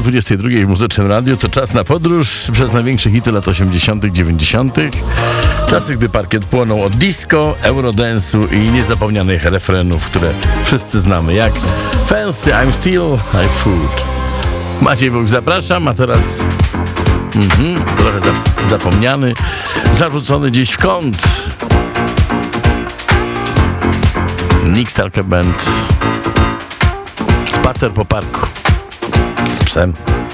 22 w Muzycznym Radiu to czas na podróż przez największe hity lat 80., 90. Czasy, gdy parkiet płonął od disco, eurodance'u i niezapomnianych refrenów, które wszyscy znamy, jak Fancy, I'm Still, I Food. Maciej Bóg, zapraszam, a teraz trochę zapomniany, zarzucony gdzieś w kąt. Nick Starker Band. Spacer po parku z psem.